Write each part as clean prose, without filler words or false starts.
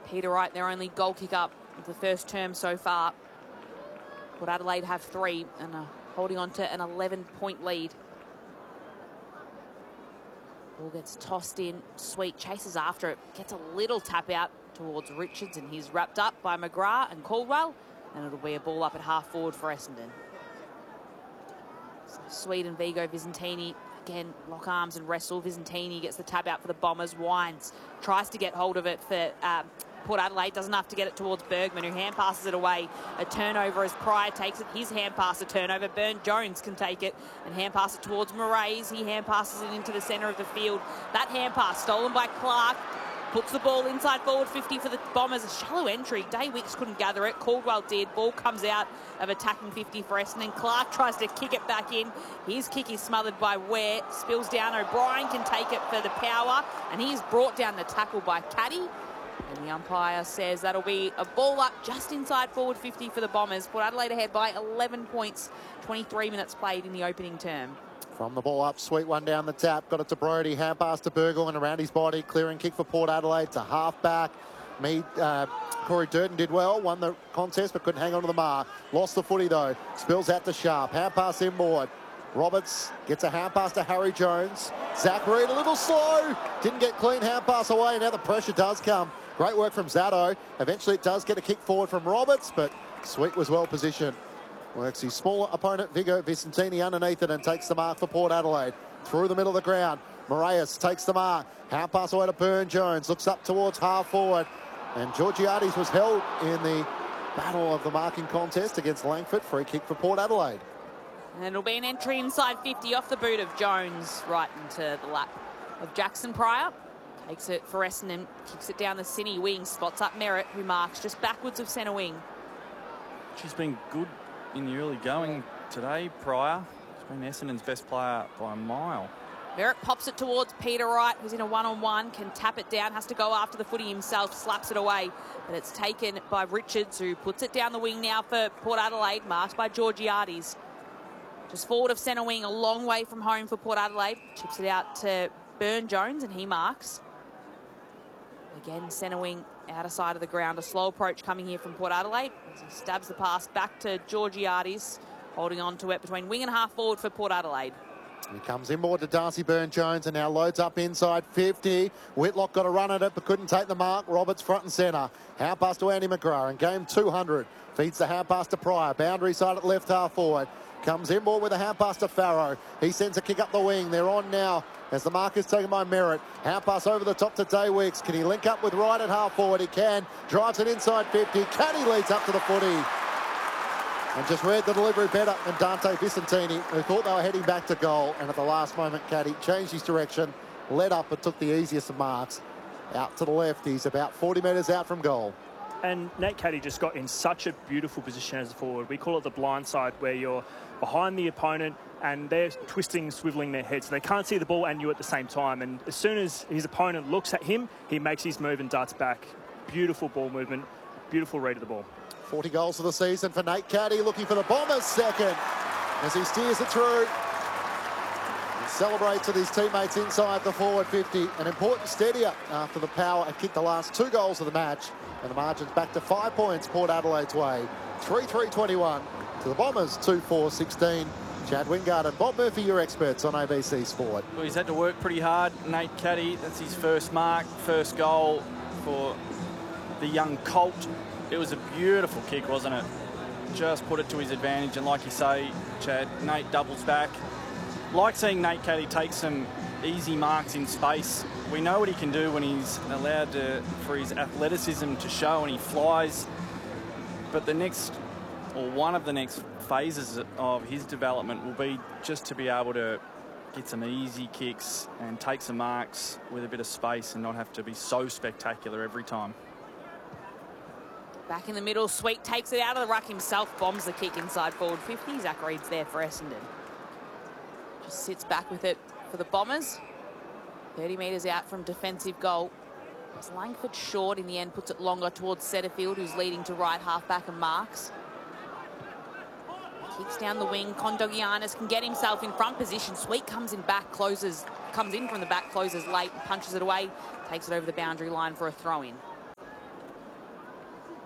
Peter Wright, their only goal kick up of the first term so far. Port Adelaide have 3 and are holding on to an 11-point lead. Ball gets tossed in. Sweet chases after it. Gets a little tap out towards Richards, and he's wrapped up by McGrath and Caldwell. And it'll be a ball up at half forward for Essendon. So Sweet and Vigo Visentini again lock arms and wrestle. Visentini gets the tap out for the Bombers. Wines tries to get hold of it for Port Adelaide. Doesn't have to get it towards Bergman, who hand passes it away. A turnover as Pryor takes it. His hand pass a turnover. Burn-Jones can take it and hand pass it towards Moraes. He hand passes it into the centre of the field. That hand pass stolen by Clark. Puts the ball inside forward 50 for the Bombers. A shallow entry. Day Wicks couldn't gather it. Caldwell did. Ball comes out of attacking 50 for Essendon. Clark tries to kick it back in. His kick is smothered by Ware. Spills down. O'Brien can take it for the power. And he is brought down the tackle by Caddy. And the umpire says that'll be a ball up just inside forward 50 for the Bombers. Port Adelaide ahead by 11 points. 23 minutes played in the opening term. From the ball up, Sweet one down the tap. Got it to Brody. Hand pass to Burgle and around his body. Clearing kick for Port Adelaide to half back. Corey Durden did well. Won the contest but couldn't hang on to the mark. Lost the footy though. Spills out to Sharp. Hand pass inboard. Roberts gets a hand pass to Harry Jones. Zach Reid a little slow. Didn't get clean hand pass away. Now the pressure does come. Great work from Zato. Eventually it does get a kick forward from Roberts, but Sweet was well positioned. Works his smaller opponent, Vigo Visentini, underneath it and takes the mark for Port Adelaide. Through the middle of the ground. Moraes takes the mark. Hand pass away to Burn-Jones. Looks up towards half forward. And Georgiades was held in the battle of the marking contest against Langford. Free kick for Port Adelaide. And it'll be an entry inside 50 off the boot of Jones, right into the lap of Jackson Pryor. Takes it for Essendon, kicks it down the Cine wing, spots up Merritt, who marks just backwards of centre wing. She's been good in the early going today, Pryor. She's been Essendon's best player by a mile. Merritt pops it towards Peter Wright, who's in a one-on-one, can tap it down, has to go after the footy himself, slaps it away. But it's taken by Richards, who puts it down the wing now for Port Adelaide, marked by Georgiades. Just forward of centre wing, a long way from home for Port Adelaide. Chips it out to Burn-Jones, and he marks. Again, centre wing, outer side of the ground. A slow approach coming here from Port Adelaide as he stabs the pass back to Georgiades, holding on to it between wing and half forward for Port Adelaide. He comes inboard to Darcy Burn-Jones and now loads up inside 50. Whitlock got a run at it but couldn't take the mark. Roberts front and centre. Hand pass to Andy McGrath and game 200. Feeds the hand pass to Pryor. Boundary side at left half forward. Comes inboard with a hand pass to Farrow. He sends a kick up the wing. They're on now as the mark is taken by Merritt. Hand pass over the top to Day Wicks. Can he link up with Wright at half forward? He can. Drives it inside 50. Caddy leads up to the footy. And just read the delivery better than Dante Visentini, who thought they were heading back to goal. And at the last moment, Caddy changed his direction, led up and took the easiest of marks. Out to the left. He's about 40 metres out from goal. And Nate Caddy just got in such a beautiful position as a forward. We call it the blind side, where you're behind the opponent and they're twisting, swiveling their heads. So they can't see the ball and you at the same time. And as soon as his opponent looks at him, he makes his move and darts back. Beautiful ball movement, beautiful read of the ball. 40 goals for the season for Nate Caddy, looking for the Bombers second as he steers it through. He celebrates with his teammates inside the forward 50. An important steadier after the Power had kicked the last 2 goals of the match. And the margin's back to 5 points Port Adelaide's way. 3-3-21 to the Bombers, 2-4-16. Chad Wingard and Bob Murphy, your experts on ABC Sport. Well, he's had to work pretty hard, Nate Caddy. That's his first mark, first goal for the young Colt. It was a beautiful kick, wasn't it? Just put it to his advantage. And like you say, Chad, Nate doubles back. Like seeing Nate Caddy take some easy marks in space. We know what he can do when he's allowed for his athleticism to show and he flies. But the next, or one of the next phases of his development will be just to be able to get some easy kicks and take some marks with a bit of space and not have to be so spectacular every time. Back in the middle, Sweet takes it out of the ruck himself, bombs the kick inside forward 50. Zach Reid's there for Essendon. Just sits back with it for the Bombers. 30 metres out from defensive goal. As Langford short in the end, puts it longer towards Setterfield, who's leading to right half-back and marks. Kicks down the wing. Kondogiannis can get himself in front position. Sweet comes in back, comes in from the back, closes late, punches it away, takes it over the boundary line for a throw-in.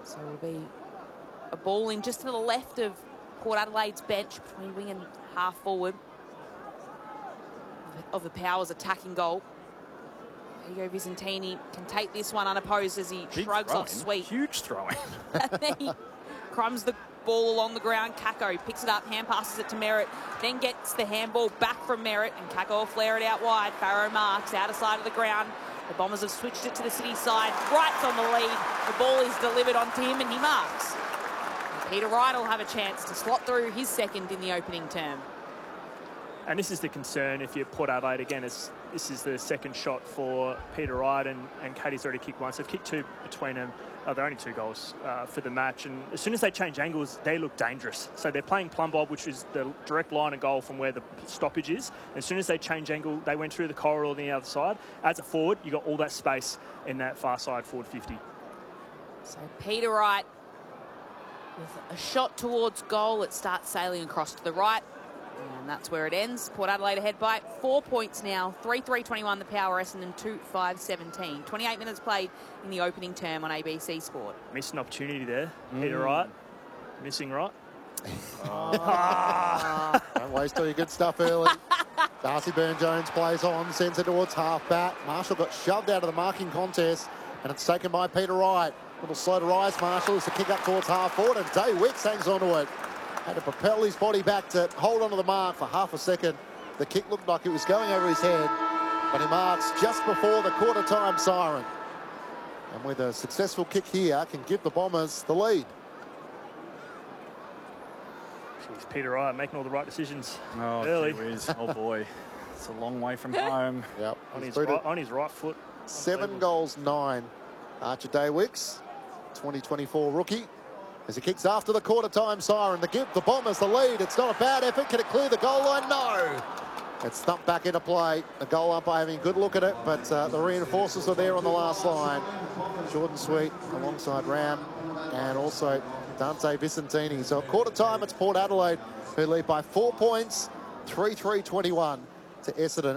So it'll be a ball in just to the left of Port Adelaide's bench between wing and half forward of the Powers attacking goal. Hugo Vicentini can take this one unopposed as he shrugs off Sweet. Huge throwing. And then he crumbs the ball along the ground. Kako picks it up, hand passes it to Merritt, then gets the handball back from Merritt, and Kako will flare it out wide. Farrow marks, outer side of the ground. The Bombers have switched it to the City side. Wright's on the lead. The ball is delivered onto him, and he marks. And Peter Wright will have a chance to slot through his second in the opening term. And this is the concern if you're Port Adelaide again. This is the second shot for Peter Wright, and Caddy's already kicked one. So they've kicked two between them. They're only 2 goals for the match. And as soon as they change angles, they look dangerous. So they're playing plumb bob, which is the direct line of goal from where the stoppage is. As soon as they change angle, they went through the corridor on the other side. As a forward, you got all that space in that far side forward 50. So Peter Wright with a shot towards goal. It starts sailing across to the right. And that's where it ends. Port Adelaide ahead by 4 points now. 3-3-21 the Power, Essendon 2-5-17. 28 minutes played in the opening term on ABC Sport. Missed an opportunity there, Peter Wright. Missing right. Don't waste all your good stuff early. Darcy Byrne-Jones plays on, sends it towards half-back. Marshall got shoved out of the marking contest, and it's taken by Peter Wright. Little slow to rise, Marshall, as the kick up towards half-forward, and Day Wicks hangs onto it. Had to propel his body back to hold onto the mark for half a second. The kick looked like it was going over his head, but he marks just before the quarter-time siren. And with a successful kick here, can give the Bombers the lead. Jeez, Peter Wright making all the right decisions early. Oh, boy. It's a long way from home. Yep. On his right foot. 7 goals, 9. Archer Day Wicks, 2024 rookie. As he kicks after the quarter-time siren, the Bombers the lead. It's not a bad effort. Can it clear the goal line? No. It's thumped back into play. The goal umpire having a good look at it, but the reinforcers are there on the last line. Jordan Sweet alongside Ram and also Dante Vicentini. So at quarter-time, it's Port Adelaide who lead by 4 points, 3-3-21 to Essendon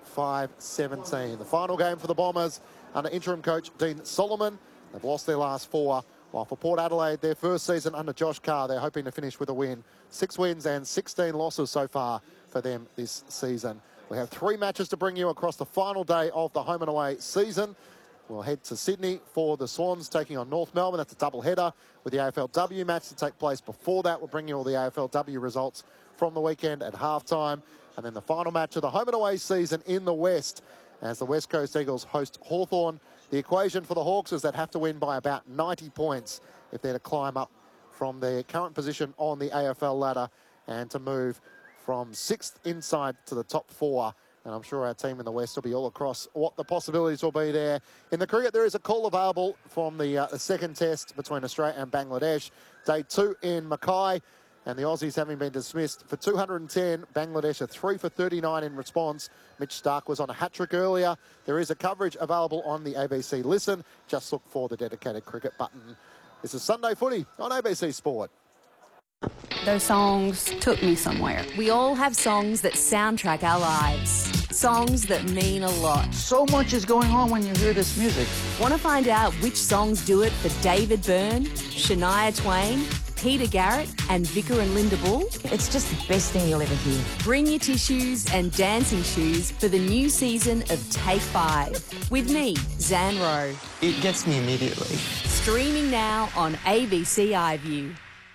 2-5-17. The final game for the Bombers under interim coach Dean Solomon. They've lost their last 4. While for Port Adelaide, their first season under Josh Carr, they're hoping to finish with a win. 6 wins and 16 losses so far for them this season. We have 3 matches to bring you across the final day of the home and away season. We'll head to Sydney for the Swans taking on North Melbourne. That's a double header with the AFLW match to take place before that. We'll bring you all the AFLW results from the weekend at halftime. And then the final match of the home and away season in the West as the West Coast Eagles host Hawthorn. The equation for the Hawks is they'd have to win by about 90 points if they're to climb up from their current position on the AFL ladder and to move from 6th inside to the top 4. And I'm sure our team in the West will be all across what the possibilities will be there. In the cricket, there is a call available from the second test between Australia and Bangladesh. Day 2 in Mackay. And the Aussies having been dismissed for 210. Bangladesh are 3 for 39 in response. Mitch Stark was on a hat-trick earlier. There is a coverage available on the ABC Listen. Just look for the dedicated cricket button. This is Sunday Footy on ABC Sport. Those songs took me somewhere. We all have songs that soundtrack our lives. Songs that mean a lot. So much is going on when you hear this music. Want to find out which songs do it for David Byrne, Shania Twain, Peter Garrett and Vicar and Linda Bull? It's just the best thing you'll ever hear. Bring your tissues and dancing shoes for the new season of Take 5 with me, Zan Rowe. It gets me immediately. Streaming now on ABC iView.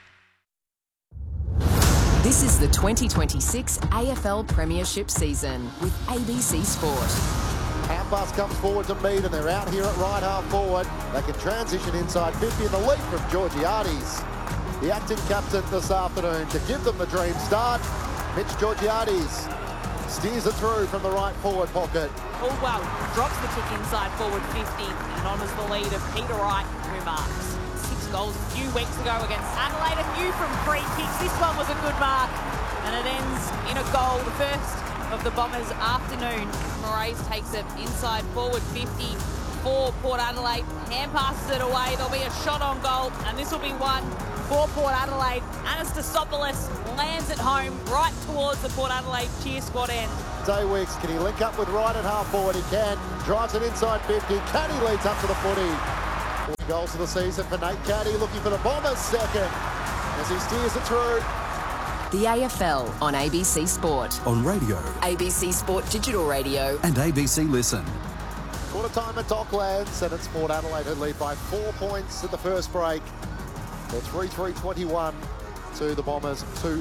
This is the 2026 AFL Premiership season with ABC Sport. Handpass comes forward to meet and they're out here at right half forward. They can transition inside 50 in the lead from Georgiades. The acting captain this afternoon to give them the dream start. Mitch Georgiades steers it through from the right forward pocket. Caldwell drops the kick inside forward 50 and honours the lead of Peter Wright, who marks 6 goals a few weeks ago against Adelaide, a few from free kicks. This one was a good mark and it ends in a goal, the first of the Bombers' afternoon. Moraes takes it inside forward 50 for Port Adelaide. Hand passes it away. There'll be a shot on goal and this will be one for Port Adelaide. Anastasopoulos lands it home right towards the Port Adelaide cheer squad end. Day Wicks, can he link up with Wright at half forward? He can. Drives it inside 50. Can he leads up to the footy? 4 goals of the season for Nate Caddy, looking for the Bombers second as he steers it through. The AFL on ABC Sport. On radio. ABC Sport Digital Radio. And ABC Listen. Quarter time at Docklands, and it's Port Adelaide who lead by 4 points at the first break. They're 3-3-21 to the Bombers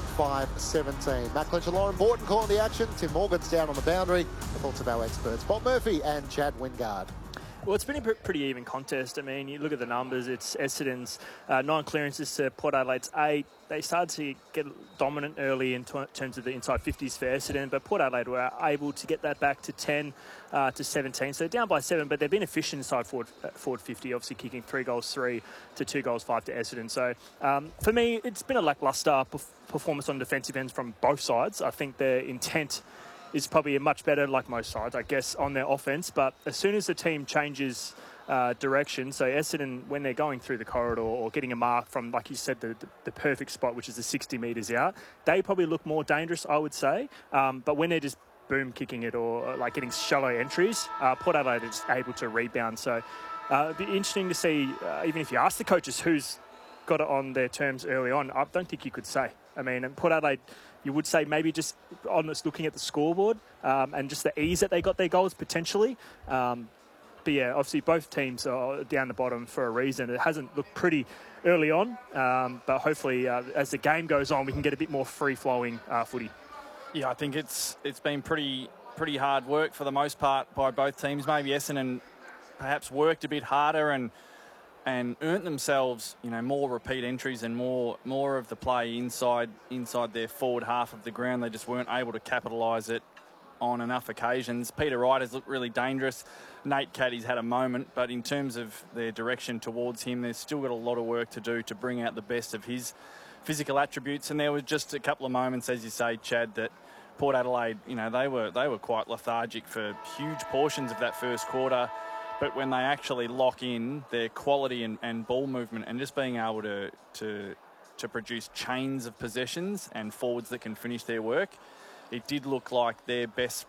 2-5-17. Matt Clinch and Lauren Borton calling the action. Tim Morgan's down on the boundary. The thoughts of our experts, Bob Murphy and Chad Wingard. Well, it's been a pretty even contest. I mean, you look at the numbers, it's Essendon's 9 clearances to Port Adelaide's 8. They started to get dominant early in terms of the inside 50s for Essendon, but Port Adelaide were able to get that back to 10 to 17. So down by 7, but they've been efficient inside forward 50, obviously kicking 3 goals 3 to 2 goals 5 to Essendon. So for me, it's been a lacklustre performance on defensive ends from both sides. I think their intent is probably much better, like most sides, I guess, on their offense. But as soon as the team changes direction, so Essendon, when they're going through the corridor or getting a mark from, like you said, the perfect spot, which is the 60 metres out, they probably look more dangerous, I would say. But when they're just boom kicking it or like getting shallow entries, Port Adelaide is able to rebound. So it'd be interesting to see, even if you ask the coaches who's got it on their terms early on, I don't think you could say. I mean, Port Adelaide, you would say maybe just on this looking at the scoreboard and just the ease that they got their goals potentially. But yeah, obviously both teams are down the bottom for a reason. It hasn't looked pretty early on, but hopefully as the game goes on, we can get a bit more free-flowing footy. Yeah, I think it's been pretty hard work for the most part by both teams. Maybe Essendon perhaps worked a bit harder and earned themselves, more repeat entries and more of the play inside their forward half of the ground. They just weren't able to capitalise it on enough occasions. Peter Wright has looked really dangerous. Nate Caddy's had a moment, but in terms of their direction towards him, they've still got a lot of work to do to bring out the best of his physical attributes. And there was just a couple of moments, as you say, Chad, that Port Adelaide, they were quite lethargic for huge portions of that first quarter. But when they actually lock in their quality and ball movement and just being able to produce chains of possessions and forwards that can finish their work, it did look like their best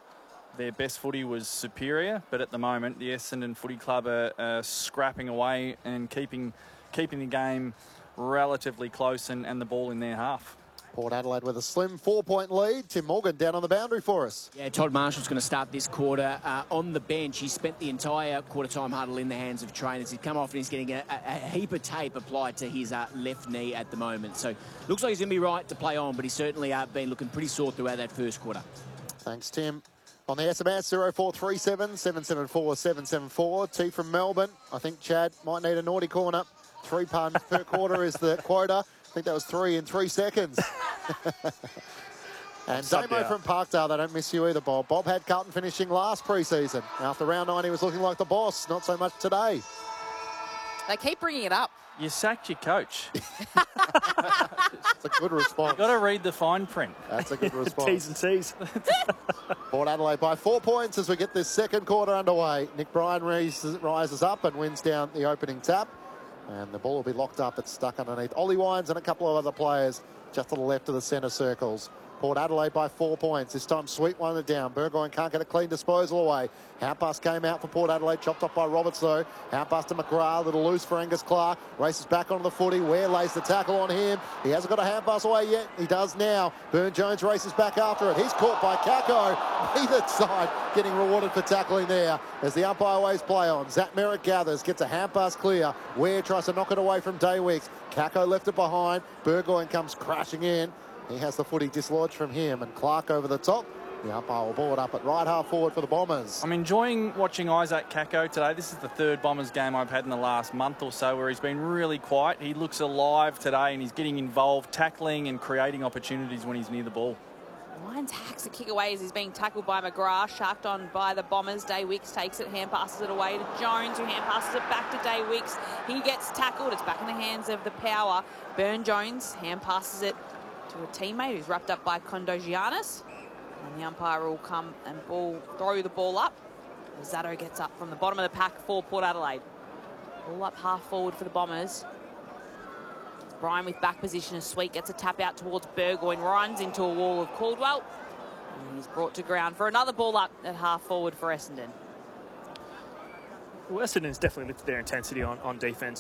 footy was superior. But at the moment, the Essendon Footy Club are scrapping away and keeping the game relatively close and the ball in their half. Port Adelaide with a slim 4-point lead. Tim Morgan down on the boundary for us. Yeah, Todd Marshall's going to start this quarter on the bench. He spent the entire quarter-time huddle in the hands of trainers. He's come off and he's getting a heap of tape applied to his left knee at the moment. So looks like he's going to be right to play on, but he's certainly been looking pretty sore throughout that first quarter. Thanks, Tim. On the SMS, 0437 774 774. T from Melbourne. I think Chad might need a naughty corner. 3 puns per quarter is the quota. I think that was 3 in 3 seconds. And Damo from Parkdale, they don't miss you either, Bob. Bob had Carlton finishing last pre-season. After round 9, he was looking like the boss. Not so much today. They keep bringing it up. You sacked your coach. That's a good response. You've got to read the fine print. That's a good response. T's and C's. Port Adelaide by 4 points as we get this second quarter underway. Nick Bryan rises up and wins down the opening tap. And the ball will be locked up. It's stuck underneath Ollie Wines and a couple of other players just to the left of the centre circles. Port Adelaide by 4 points. This time Sweet won it down. Burgoyne can't get a clean disposal away. Outpass came out for Port Adelaide. Chopped off by Roberts though. Outpass to McGrath. Little loose for Angus Clark. Races back onto the footy. Ware lays the tackle on him. He hasn't got a hand pass away yet. He does now. Burne-Jones races back after it. He's caught by Kako. Neither side getting rewarded for tackling there as the umpire waves play on. Zach Merritt gathers. Gets a hand pass clear. Ware tries to knock it away from Daywicks. Kako left it behind. Burgoyne comes crashing in. He has the footy dislodged from him, and Clark over the top. The umpire will ball it up at right half forward for the Bombers. I'm enjoying watching Isaac Kako today. This is the 3rd Bombers game I've had in the last month or so where he's been really quiet. He looks alive today and he's getting involved, tackling and creating opportunities when he's near the ball. Lyons hacks a kick away as he's being tackled by McGrath, sharked on by the Bombers. Daywicks takes it, hand passes it away to Jones, who hand passes it back to Daywicks. He gets tackled. It's back in the hands of the Power. Burne-Jones hand passes it to a teammate who's wrapped up by Kondogiannis. And the umpire will come and throw the ball up. Zato gets up from the bottom of the pack for Port Adelaide. Ball up half forward for the Bombers. Bryan with back position as Sweet gets a tap out towards Burgoyne, runs into a wall of Caldwell. And he's brought to ground for another ball up at half forward for Essendon. Essendon's definitely lifted their intensity on defence.